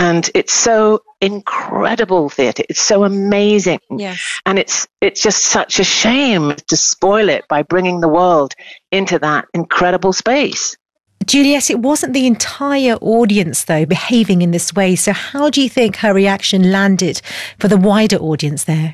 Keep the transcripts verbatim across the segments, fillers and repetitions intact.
And it's so incredible theatre. It's so amazing. Yes. And it's it's just such a shame to spoil it by bringing the world into that incredible space. Juliet, it wasn't the entire audience, though, behaving in this way. So how do you think her reaction landed for the wider audience there?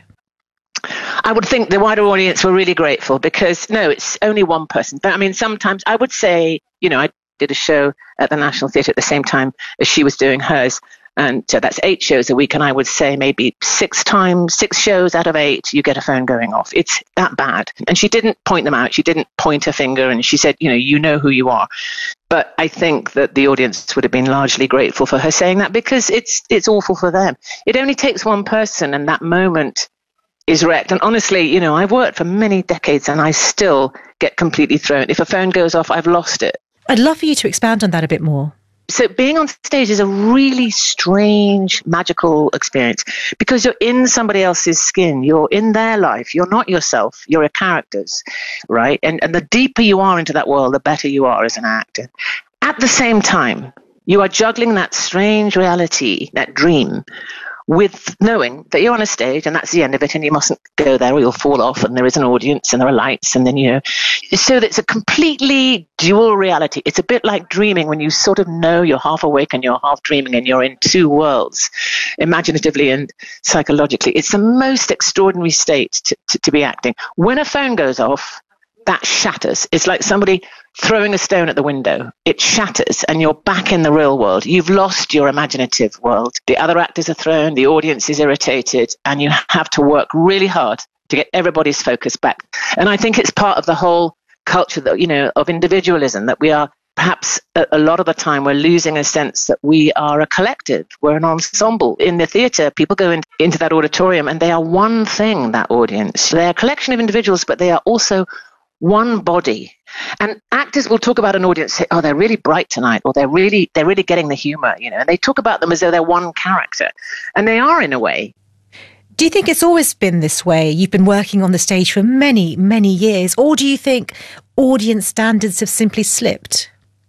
I would think the wider audience were really grateful because, no, it's only one person. But I mean, sometimes I would say, you know, I did a show at the National Theatre at the same time as she was doing hers. And so that's eight shows a week. And I would say maybe six times, six shows out of eight, you get a phone going off. It's that bad. And she didn't point them out. She didn't point her finger. And she said, you know, you know who you are. But I think that the audience would have been largely grateful for her saying that because it's it's awful for them. It only takes one person and that moment is wrecked. And honestly, you know, I've worked for many decades and I still get completely thrown. If a phone goes off, I've lost it. I'd love for you to expand on that a bit more. So being on stage is a really strange, magical experience because you're in somebody else's skin. You're in their life. You're not yourself. You're a characters, right? And, and the deeper you are into that world, the better you are as an actor. At the same time, you are juggling that strange reality, that dream, with knowing that you're on a stage and that's the end of it and you mustn't go there or you'll fall off and there is an audience and there are lights and then, you know, so it's a completely dual reality. It's a bit like dreaming when you sort of know you're half awake and you're half dreaming and you're in two worlds, imaginatively and psychologically. It's the most extraordinary state to, to, to be acting. When a phone goes off, that shatters. It's like somebody throwing a stone at the window. It shatters and you're back in the real world. You've lost your imaginative world. The other actors are thrown, the audience is irritated, and you have to work really hard to get everybody's focus back. And I think it's part of the whole culture that, you know, of individualism, that we are perhaps a, a lot of the time we're losing a sense that we are a collective. We're an ensemble. In the theatre, people go in, into that auditorium and they are one thing, that audience. They're a collection of individuals, but they are also one body. And actors will talk about an audience, say, oh, they're really bright tonight, or they're really they're really getting the humor, you know, and they talk about them as though they're one character. And they are in a way. Do you think it's always been this way? You've been working on the stage for many, many years. Or do you think audience standards have simply slipped?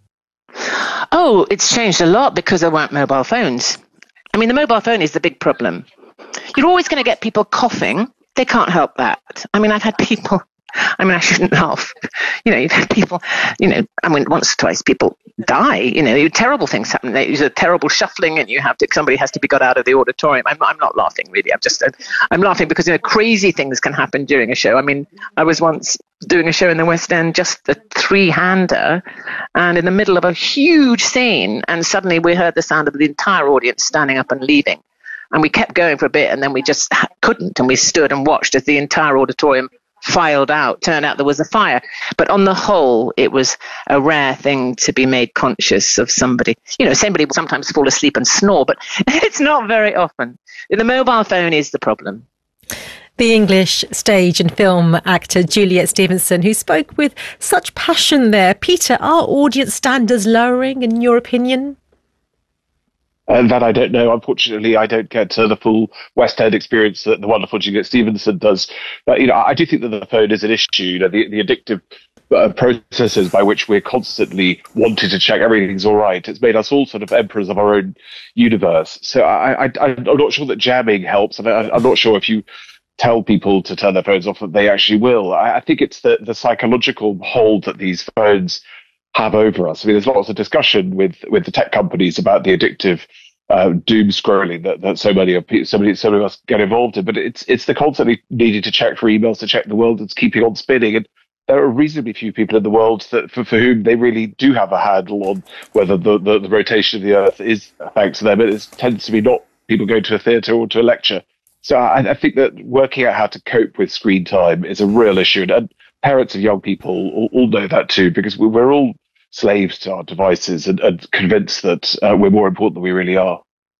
Oh, it's changed a lot because there weren't mobile phones. I mean, the mobile phone is the big problem. You're always going to get people coughing. They can't help that. I mean, I've had people... I mean, I shouldn't laugh. You know, you've had people, you know, I mean, once or twice people die, you know, terrible things happen. There's a terrible shuffling and you have to, somebody has to be got out of the auditorium. I'm, I'm not laughing, really. I'm just, I'm laughing because, you know, crazy things can happen during a show. I mean, I was once doing a show in the West End, just a three-hander, and in the middle of a huge scene, and suddenly we heard the sound of the entire audience standing up and leaving. And we kept going for a bit, and then we just couldn't, and we stood and watched as the entire auditorium filed out. Turned out there was a fire. But on the whole, it was a rare thing to be made conscious of somebody. You know, somebody will sometimes fall asleep and snore, but it's not very often. The mobile phone is the problem. The English stage and film actor Juliet Stevenson, who spoke with such passion there. Peter, are audience standards lowering, in your opinion? And that I don't know. Unfortunately, I don't get uh, the full West End experience that the wonderful Juliet Stevenson does. But, you know, I do think that the phone is an issue. You know, the, the addictive uh, processes by which we're constantly wanting to check everything's all right. It's made us all sort of emperors of our own universe. So I, I, I'm not sure that jamming helps. And I, I'm not sure if you tell people to turn their phones off that they actually will. I, I think it's the, the psychological hold that these phones have over us. I mean, there's lots of discussion with, with the tech companies about the addictive uh, doom scrolling that, that so many of so many so many of us get involved in. But it's it's the constantly needing to check for emails, to check the world that's keeping on spinning. And there are reasonably few people in the world that for, for whom they really do have a handle on whether the, the, the rotation of the Earth is thanks to them. It tends to be not people going to a theatre or to a lecture. So I, I think that working out how to cope with screen time is a real issue. And, and parents of young people all, all know that too, because we, we're all slaves to our devices and, and convinced that uh, we're more important than we really are.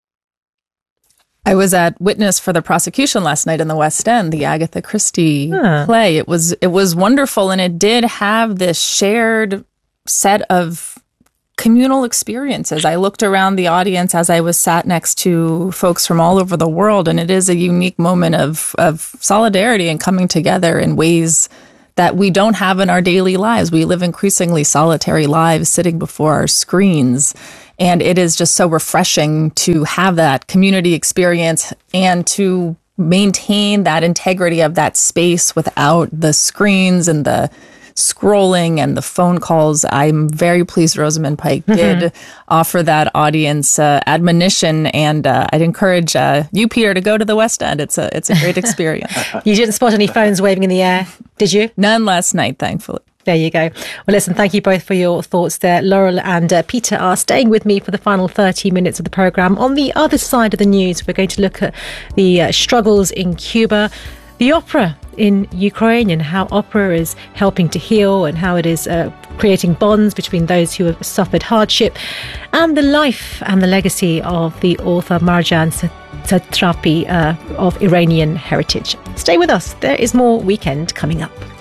I was at witness for the prosecution last night in the West End, the Agatha Christie huh. play. It was it was wonderful, and it did have this shared set of communal experiences. I looked around the audience as I was sat next to folks from all over the world, and it is a unique moment of of solidarity and coming together in ways that we don't have in our daily lives. We live increasingly solitary lives sitting before our screens. And it is just so refreshing to have that community experience and to maintain that integrity of that space without the screens and the scrolling and the phone calls. I'm very pleased Rosamund Pike did mm-hmm. offer that audience uh, admonition, and uh, I'd encourage uh, you, Peter, to go to the West End. It's a it's a great experience. You didn't spot any phones waving in the air, did you? None last night, thankfully. There you go. Well, listen, thank you both for your thoughts there. Laurel and uh, Peter are staying with me for the final thirty minutes of the programme. On the other side of the news, we're going to look at the uh, struggles in Cuba, the opera in Ukraine, and how opera is helping to heal, and how it is uh, creating bonds between those who have suffered hardship, and the life and the legacy of the author Marjan Satrapi uh, of Iranian heritage. Stay with us. There is more Weekend coming up.